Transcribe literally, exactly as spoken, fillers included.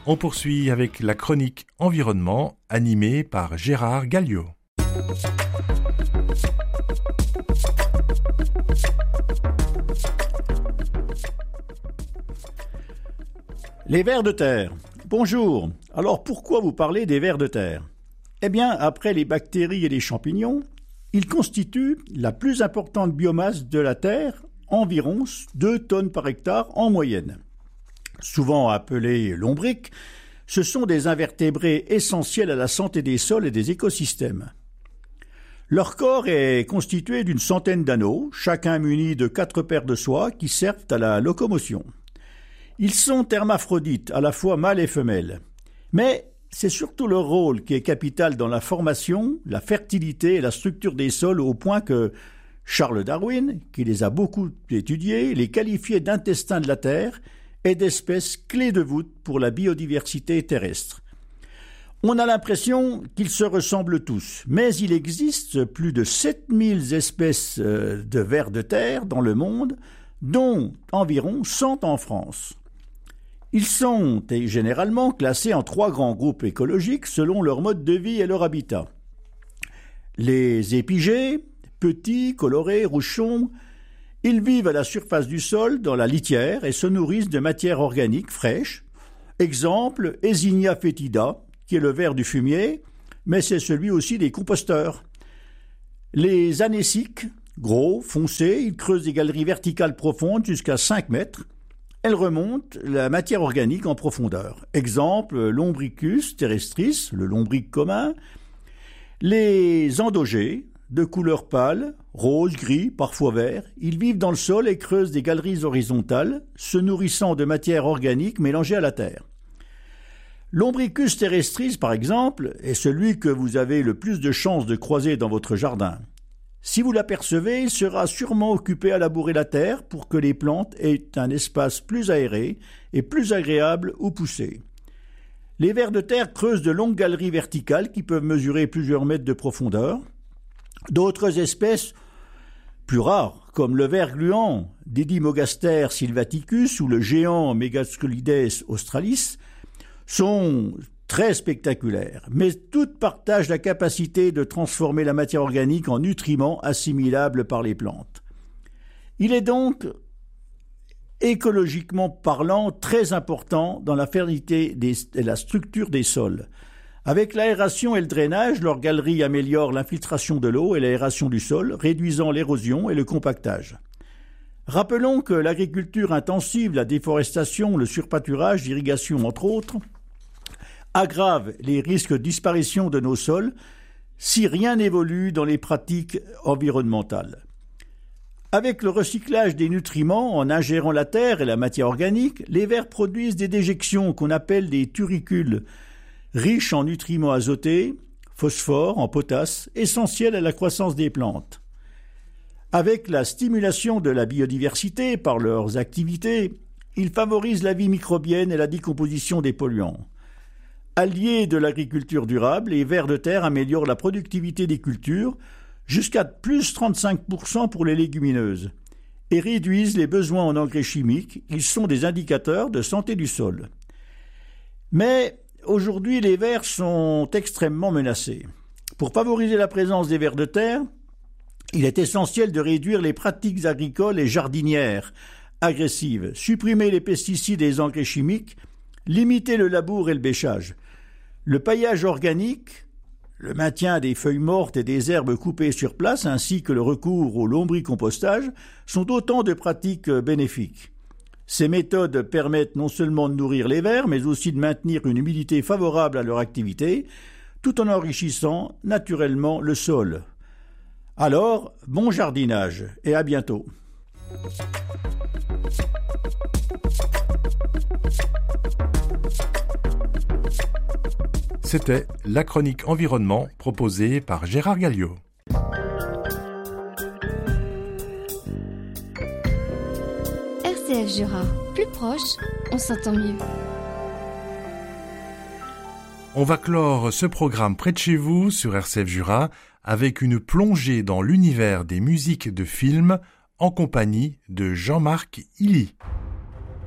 On poursuit avec la chronique environnement animée par Gérard Galliot. Les vers de terre. Bonjour. Alors pourquoi vous parlez des vers de terre ? Eh bien, après les bactéries et les champignons, ils constituent la plus importante biomasse de la terre, environ deux tonnes par hectare en moyenne. Souvent appelés lombriques, ce sont des invertébrés essentiels à la santé des sols et des écosystèmes. Leur corps est constitué d'une centaine d'anneaux, chacun muni de quatre paires de soies qui servent à la locomotion. Ils sont hermaphrodites, à la fois mâles et femelles. Mais c'est surtout leur rôle qui est capital dans la formation, la fertilité et la structure des sols, au point que Charles Darwin, qui les a beaucoup étudiés, les qualifiait d'intestin de la Terre et d'espèces clés de voûte pour la biodiversité terrestre. On a l'impression qu'ils se ressemblent tous, mais il existe plus de sept mille espèces de vers de terre dans le monde, dont environ cent en France. Ils sont généralement classés en trois grands groupes écologiques selon leur mode de vie et leur habitat. Les épigées, petits, colorés, rouchons, ils vivent à la surface du sol, dans la litière, et se nourrissent de matière organique fraîche. Exemple, Ezinia foetida, qui est le ver du fumier, mais c'est celui aussi des composteurs. Les anéciques, gros, foncés, ils creusent des galeries verticales profondes jusqu'à cinq mètres. Elles remontent la matière organique en profondeur. Exemple, Lombricus terrestris, le lombric commun. Les endogés, de couleur pâle, rose, gris, parfois vert, ils vivent dans le sol et creusent des galeries horizontales, se nourrissant de matière organique mélangée à la terre. Lombricus terrestris, par exemple, est celui que vous avez le plus de chances de croiser dans votre jardin. Si vous l'apercevez, il sera sûrement occupé à labourer la terre pour que les plantes aient un espace plus aéré et plus agréable où pousser. Les vers de terre creusent de longues galeries verticales qui peuvent mesurer plusieurs mètres de profondeur. D'autres espèces plus rares, comme le ver gluant Didymogastère sylvaticus ou le géant Megascolides australis, sont très spectaculaires, mais toutes partagent la capacité de transformer la matière organique en nutriments assimilables par les plantes. Il est donc, écologiquement parlant, très important dans la fertilité et la structure des sols. Avec l'aération et le drainage, leurs galeries améliorent l'infiltration de l'eau et l'aération du sol, réduisant l'érosion et le compactage. Rappelons que l'agriculture intensive, la déforestation, le surpâturage, l'irrigation entre autres, aggravent les risques de disparition de nos sols si rien n'évolue dans les pratiques environnementales. Avec le recyclage des nutriments en ingérant la terre et la matière organique, les vers produisent des déjections qu'on appelle des turicules, riches en nutriments azotés, phosphore, en potasse, essentiels à la croissance des plantes. Avec la stimulation de la biodiversité par leurs activités, ils favorisent la vie microbienne et la décomposition des polluants. Alliés de l'agriculture durable, les vers de terre améliorent la productivité des cultures jusqu'à plus trente-cinq pour cent pour les légumineuses et réduisent les besoins en engrais chimiques. Ils sont des indicateurs de santé du sol. Mais aujourd'hui, les vers sont extrêmement menacés. Pour favoriser la présence des vers de terre, il est essentiel de réduire les pratiques agricoles et jardinières agressives, supprimer les pesticides et les engrais chimiques, limiter le labour et le bêchage. Le paillage organique, le maintien des feuilles mortes et des herbes coupées sur place, ainsi que le recours au lombricompostage, sont autant de pratiques bénéfiques. Ces méthodes permettent non seulement de nourrir les vers, mais aussi de maintenir une humidité favorable à leur activité, tout en enrichissant naturellement le sol. Alors, bon jardinage et à bientôt. C'était la chronique environnement proposée par Gérard Galliot. R C F Jura, plus proche, on s'entend mieux. On va clore ce programme près de chez vous sur R C F Jura avec une plongée dans l'univers des musiques de films en compagnie de Jean-Marc Illy.